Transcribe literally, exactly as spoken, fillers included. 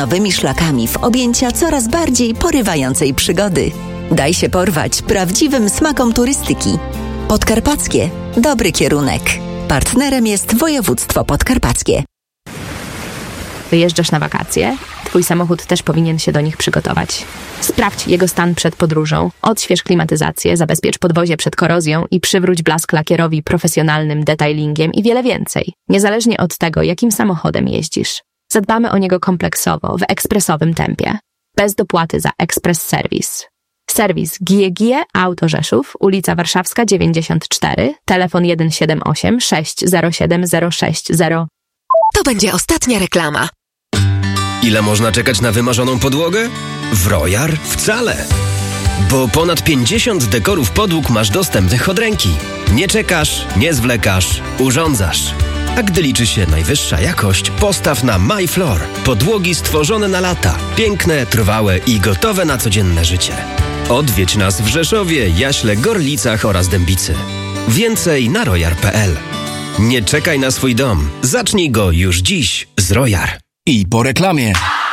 nowymi szlakami w objęcia coraz bardziej porywającej przygody. Daj się porwać prawdziwym smakom turystyki. Podkarpackie. Dobry kierunek. Partnerem jest województwo podkarpackie. Wyjeżdżasz na wakacje? Twój samochód też powinien się do nich przygotować. Sprawdź jego stan przed podróżą, odśwież klimatyzację, zabezpiecz podwozie przed korozją i przywróć blask lakierowi profesjonalnym detailingiem i wiele więcej. Niezależnie od tego, jakim samochodem jeździsz. Zadbamy o niego kompleksowo, w ekspresowym tempie. Bez dopłaty za ekspres serwis. Serwis G I E G I E Auto Rzeszów, ulica Warszawska dziewięćdziesiąt cztery, telefon jeden siedem osiem sześć zero siedem zero sześć zero. To będzie ostatnia reklama. Ile można czekać na wymarzoną podłogę? W Royar wcale. Bo ponad pięćdziesiąt dekorów podłóg masz dostępnych od ręki. Nie czekasz, nie zwlekasz, urządzasz. A gdy liczy się najwyższa jakość, postaw na MyFloor. Podłogi stworzone na lata. Piękne, trwałe i gotowe na codzienne życie. Odwiedź nas w Rzeszowie, Jaśle, Gorlicach oraz Dębicy. Więcej na royar kropka p l. Nie czekaj na swój dom. Zacznij go już dziś z Royar. I po reklamie.